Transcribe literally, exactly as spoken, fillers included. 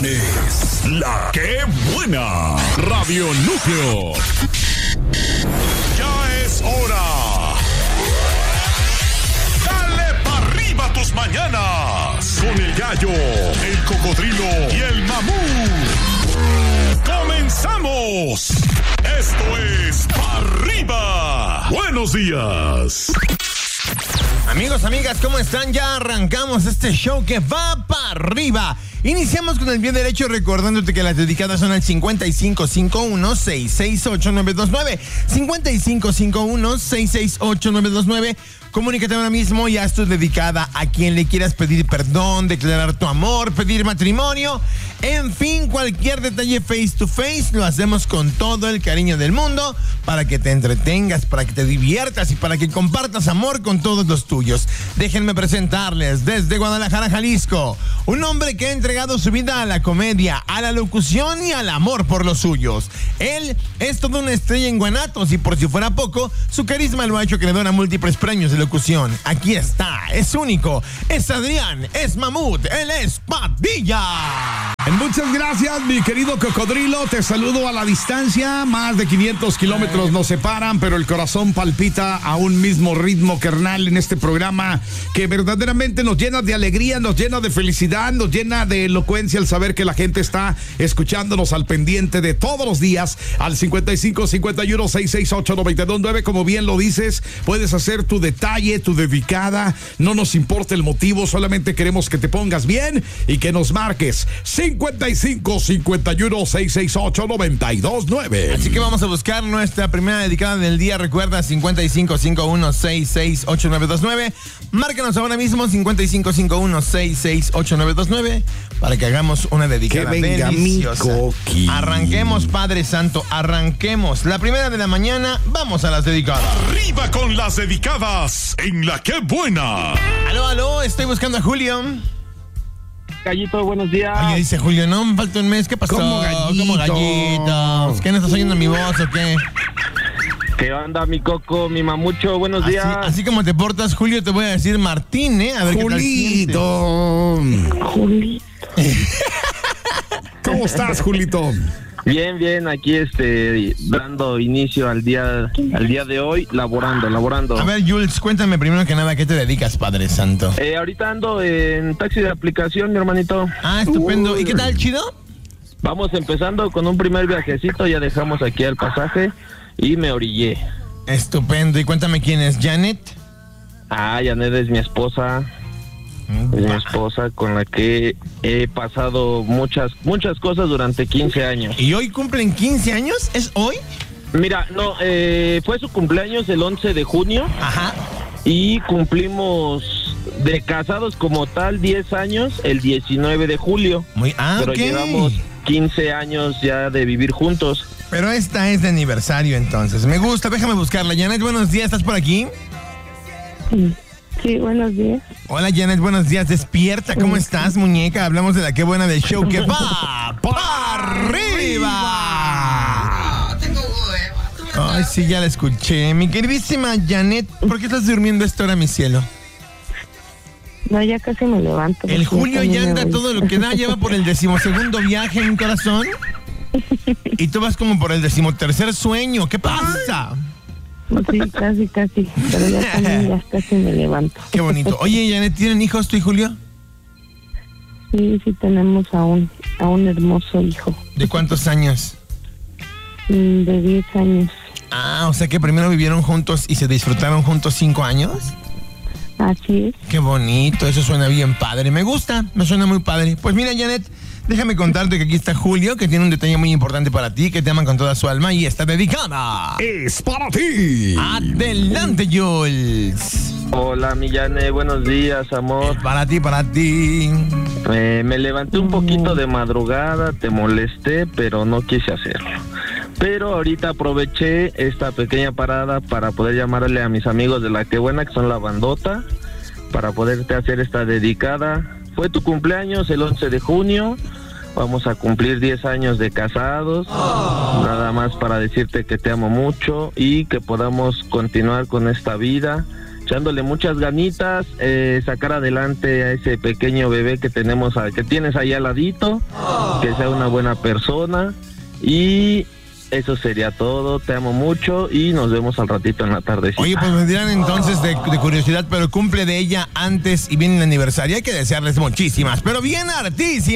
Es la que buena. Radio Núcleo. Ya es hora. Dale pa' arriba tus mañanas. Con el gallo, el cocodrilo y el mamut. ¡Comenzamos! Esto es Pa' Arriba. Buenos días. Amigos, amigas, ¿cómo están? Ya arrancamos este show que va para arriba. Iniciamos con el pie derecho recordándote que las dedicadas son al cincuenta y cinco cincuenta y uno, sesenta y seis ocho, nueve dos nueve. cincuenta y cinco cincuenta y uno, sesenta y seis ocho, nueve dos nueve. Comunícate ahora mismo y haz tu dedicada a quien le quieras pedir perdón, declarar tu amor, pedir matrimonio. En fin, cualquier detalle face to face lo hacemos con todo el cariño del mundo para que te entretengas, para que te diviertas y para que compartas amor con todos los tuyos. Déjenme presentarles desde Guadalajara, Jalisco, un hombre que ha entregado su vida a la comedia, a la locución y al amor por los suyos. Él es toda una estrella en Guanatos y por si fuera poco, su carisma lo ha hecho acreedor a múltiples premios de locución. Aquí está, es único, es Adrián, es Mamut, él es Padilla. Muchas gracias, mi querido cocodrilo. Te saludo a la distancia. Más de quinientos kilómetros nos separan, pero el corazón palpita a un mismo ritmo, carnal, en este programa que verdaderamente nos llena de alegría, nos llena de felicidad, nos llena de elocuencia al saber que la gente está escuchándonos al pendiente de todos los días al cincuenta y cinco cincuenta y uno, sesenta y seis ocho, noventa y dos nueve. Como bien lo dices, puedes hacer tu detalle, tu dedicada. No nos importa el motivo, solamente queremos que te pongas bien y que nos marques cincuenta y cinco cincuenta y uno, sesenta y seis ocho, noventa y dos nueve. Así que vamos a buscar nuestra primera dedicada del día. Recuerda, cincuenta y cinco cincuenta y uno, sesenta y seis ocho, nueve dos nueve. Márcanos ahora mismo, cincuenta y cinco cincuenta y uno, sesenta y seis ocho, nueve dos nueve, para que hagamos una dedicada que venga deliciosa. Mi coqui. Arranquemos, Padre Santo, arranquemos. La primera de la mañana, vamos a las dedicadas. Arriba con las dedicadas en la que buena. Aló, aló, estoy buscando a Julio. Gallito, buenos días. Oye, dice Julio, no, me falta un mes. ¿Qué pasó? ¿Cómo gallito? ¿Cómo gallitos? ¿Qué no estás oyendo mi voz o qué? ¿Qué onda, mi coco, mi mamucho? Buenos Así, días. así como te portas, Julio, te voy a decir Martín, ¿eh? A ver Julito. qué tal Julito. ¿Cómo estás, Julito? Bien, bien, aquí este dando inicio al día al día de hoy, laborando, laborando. A ver, Jules, cuéntame primero que nada, ¿a qué te dedicas, Padre Santo? Eh, ahorita ando en taxi de aplicación, mi hermanito. Ah, estupendo. ¿Y qué tal, chido? Vamos empezando con un primer viajecito, ya dejamos aquí el pasaje y me orillé. Estupendo. Y cuéntame quién es, ¿Janet? Ah, Janet es mi esposa. Es mi esposa con la que he pasado muchas, muchas cosas durante quince años. ¿Y hoy cumplen quince años? ¿Es hoy? Mira, no, eh, fue su cumpleaños el once de junio. Ajá. Y cumplimos de casados como tal diez años el diecinueve de julio. Muy, ah, pero okay. Llevamos quince años ya de vivir juntos. Pero esta es de aniversario entonces. Me gusta, déjame buscarla. Janet, buenos días, ¿estás por aquí? Sí. Sí, buenos días. Hola, Janet, buenos días. Despierta, ¿cómo estás, muñeca? Hablamos de la que buena del show que va para arriba. Ay, sí, ya la escuché. Mi queridísima Janet, ¿por qué estás durmiendo a esta hora, mi cielo? No, ya casi me levanto. El Julio ya anda todo lo que da, lleva por el decimosegundo viaje en mi corazón. Y tú vas como por el decimotercer sueño. ¿Qué pasa? Sí, casi, casi. Pero ya también ya casi me levanto. Qué bonito. Oye, Janet, ¿tienen hijos tú y Julio? Sí, sí tenemos a un, a un hermoso hijo. ¿De cuántos años? De diez años. Ah, o sea que primero vivieron juntos y se disfrutaron juntos cinco años. Así es. Qué bonito, eso suena bien padre. Me gusta, me suena muy padre. Pues mira, Janet, déjame contarte que aquí está Julio, que tiene un detalle muy importante para ti, que te aman con toda su alma y está dedicada. Es para ti. Adelante, Jules. Hola, Millane, buenos días, amor. Es para ti, para ti. Eh, me levanté un poquito de madrugada, te molesté, pero no quise hacerlo. Pero ahorita aproveché esta pequeña parada para poder llamarle a mis amigos de La Que Buena, que son la bandota, para poderte hacer esta dedicada. Fue tu cumpleaños el once de junio, vamos a cumplir diez años de casados. Oh. Nada más para decirte que te amo mucho y que podamos continuar con esta vida, echándole muchas ganitas, eh, sacar adelante a ese pequeño bebé que tenemos, a, que tienes ahí al ladito, que sea una buena persona, y eso sería todo. Te amo mucho y nos vemos al ratito en la tarde. Oye, pues me dirán entonces de, de curiosidad, pero cumple de ella antes y viene el aniversario. Hay que desearles muchísimas, pero bien artísticas.